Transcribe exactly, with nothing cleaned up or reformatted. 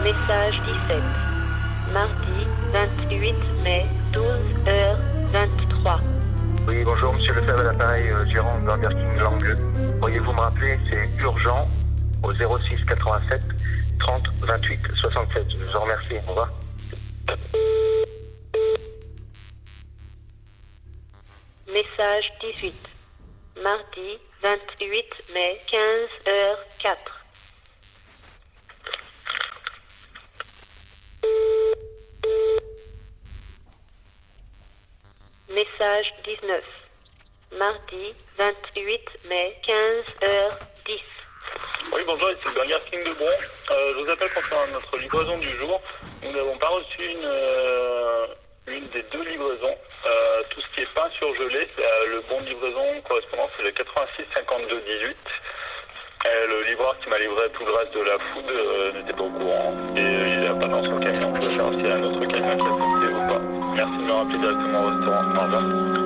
Message dix-sept. Mardi vingt-huit mai, douze heures vingt-trois. Oui, bonjour, monsieur Lefebvre à l'appareil, euh, gérant de Burger King Langueux. Pourriez-vous me rappeler, c'est urgent, au zéro six quatre-vingt-sept trente vingt-huit soixante-sept. Je vous en remercie, au revoir. Message dix-huit. Mardi vingt-huit mai, quinze heures quatre. Message dix-neuf. Mardi vingt-huit mai, quinze heures dix. Oui, bonjour, ici le Burger King de Bron. Euh, je vous appelle concernant notre livraison du jour. Nous n'avons pas reçu une, euh, une des deux livraisons. Euh, tout ce qui est pain surgelé, c'est, euh, le bon de livraison correspondant, c'est le quatre-vingt-six cinquante-deux dix-huit. Et le livreur qui m'a livré tout le reste de la food euh, n'était pas au courant. Et euh, il n'a pas dans son camion. Je vais faire aussi un autre camion qui a testé ou pas. Merci de me rappeler directement au restaurant. Au revoir.